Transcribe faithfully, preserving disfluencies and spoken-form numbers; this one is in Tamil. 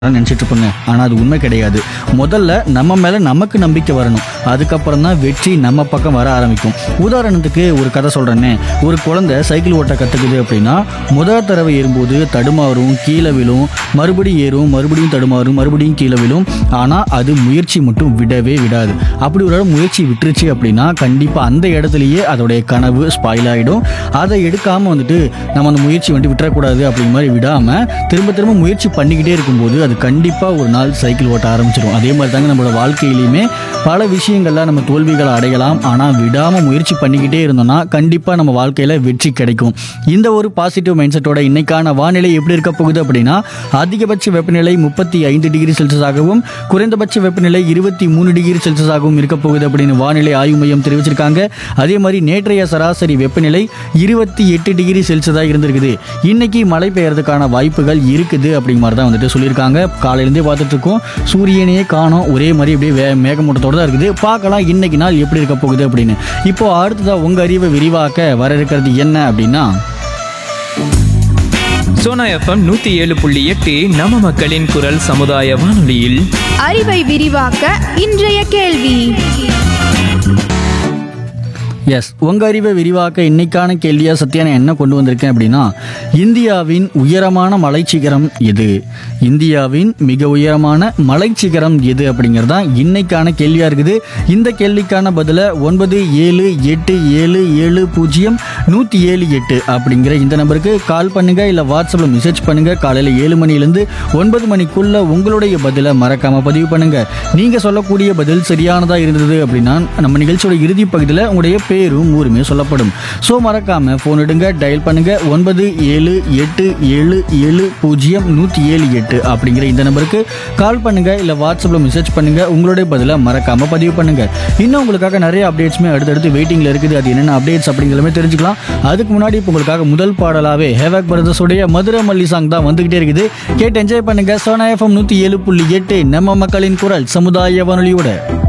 நினச்சிட்டு இருப்போங்க. ஆனால் அது உண்மை கிடையாது. முதல்ல நம்ம மேலே நமக்கு நம்பிக்கை வரணும். அதுக்கப்புறம் தான் வெற்றி நம்ம பக்கம் வர ஆரம்பிக்கும். உதாரணத்துக்கு ஒரு கதை சொல்கிறேன்னே. ஒரு குழந்தை சைக்கிள் ஓட்ட கற்றுக்குது அப்படின்னா முதல் தடவை ஏறும்போது தடுமாறும், கீழே விழும், மறுபடியும் ஏறும், மறுபடியும் தடுமாறும், மறுபடியும் கீழே விழும். ஆனால் அது முயற்சி மட்டும் விடவே விடாது. அப்படி ஒரு முயற்சி விட்டுருச்சு அப்படின்னா கண்டிப்பாக அந்த இடத்துலையே அதோடைய கனவு ஸ்பாயில் ஆகிடும். அதை எடுக்காமல் வந்துட்டு நம்ம அந்த முயற்சி வந்துட்டு விட்டுறக்கூடாது அப்படிங்கிற மாதிரி விடாமல் திரும்ப திரும்ப முயற்சி பண்ணிக்கிட்டே இருக்கும்போது அது கண்டிப்பாக ஒரு நாள் சைக்கிள் ஓட்ட ஆரம்பிச்சிடும். அதே மாதிரி தாங்க நம்மளோட வாழ்க்கையிலையுமே பல விஷயங்கள்ல நம்ம தோல்விகளை அடையலாம். ஆனால் விடாமல் முயற்சி பண்ணிக்கிட்டே இருந்தோம்னா கண்டிப்பாக நம்ம வாழ்க்கையில் வெற்றி கிடைக்கும். இந்த ஒரு பாசிட்டிவ் மைண்ட் செட்டோட இன்னைக்கான வானிலை எப்படி இருக்க போகுது அப்படின்னா அதிகபட்ச வெப்பநிலை முப்பத்தி ஐந்து டிகிரி செல்சியஸாகவும் குறைந்தபட்ச வெப்பநிலை இருபத்தி மூணு டிகிரி செல்சியஸாகவும் இருக்க போகுது அப்படின்னு வானிலை ஆய்வு மையம் தெரிவிச்சிருக்காங்க. அதே மாதிரி நேற்றைய சராசரி வெப்பநிலை இருபத்தி எட்டு டிகிரி செல்சியஸாக இருந்திருக்குது. இன்னைக்கு மழை பெய்யறதுக்கான வாய்ப்புகள் இருக்குது அப்படிங்கிற மாதிரி தான் வந்துட்டு சொல்லியிருக்காங்க. காலையிலேருந்தே பார்த்துட்டு இருக்கோம், சூரியனையே காணோம், ஒரே மாதிரி அப்படியே வே மேகமூட்டத்தோடு தான் இருக்குது. பார்க்கலாம் இன்னைக்கு நாள் எப்படி இருக்க போகுது அப்படின்னு. இப்போ அடுத்ததாக உங்கள் அறிவை விரிவாக்க வர இருக்கிறது என்ன அப்படின்னா சோனா எஃப்எம் நூத்தி ஏழு புள்ளி எட்டு நம்ம மக்களின் குரல் சமுதாய வானொலியில் அறிவை விரிவாக்க இன்றைய கேள்வி. எஸ், உங்கள் அறிவை விரிவாக்க இன்னைக்கான கேள்வியாக சத்யா நான் என்ன கொண்டு வந்திருக்கேன் அப்படின்னா இந்தியாவின் உயரமான மலைச்சிகரம் எது? இந்தியாவின் மிக உயரமான மலைச்சிகரம் எது அப்படிங்கிறது தான் இன்னைக்கான கேள்வியாக இருக்குது. இந்த கேள்விக்கான பதிலை ஒன்பது ஏழு எட்டு ஏழு ஏழு பூஜ்ஜியம் நூற்றி ஏழு எட்டு அப்படிங்கிற இந்த நம்பருக்கு கால் பண்ணுங்கள், இல்லை வாட்ஸ்அப்பில் மெசேஜ் பண்ணுங்கள். காலையில் ஏழு மணிலேருந்து ஒன்பது மணிக்குள்ளே உங்களுடைய பதிலை மறக்காமல் பதிவு பண்ணுங்கள். நீங்கள் சொல்லக்கூடிய பதில் சரியானதாக இருந்தது அப்படின்னா நம்ம நிகழ்ச்சியோட இறுதி பகுதியில் உங்களுடைய பேரும் ஊருமே சொல்லப்படும். ஸோ மறக்காம ஃபோன் எடுங்க, டயல் பண்ணுங்க ஒன்பது ஏழு எட்டு ஏழு ஏழு பூஜ்ஜியம் நூற்றி ஏழு எட்டு அப்படிங்கிற இந்த நம்பருக்கு கால் பண்ணுங்க, இல்லை வாட்ஸ்அப்பில் மெசேஜ் பண்ணுங்க. உங்களுடைய பதிலை மறக்காம பதிவு பண்ணுங்க. இன்னும் உங்களுக்காக நிறைய அப்டேட்ஸுமே அடுத்தடுத்து வெயிட்டிங்ல இருக்குது. அது என்னென்ன அப்டேட்ஸ் அப்படிங்கிறமே தெரிஞ்சுக்கலாம். அதுக்கு முன்னாடி இப்போ உங்களுக்காக முதல் பாடலாவே ஹேவாக் பிரதர்ஸோடைய மதுரை மல்லி சாங் தான் வந்துகிட்டே இருக்குது. கேட்டு என்ஜாய் பண்ணுங்க. சோனா எஃப்எம் நூற்றி ஏழு புள்ளி எட்டு நம்ம மக்களின் குரல் சமுதாய வானொலியோட.